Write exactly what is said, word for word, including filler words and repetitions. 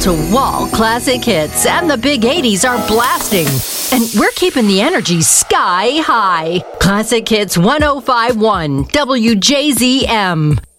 wall-to-wall classic hits, and the big eighties are blasting. And we're keeping the energy sky high. Classic Hits one oh five point one W J Z M.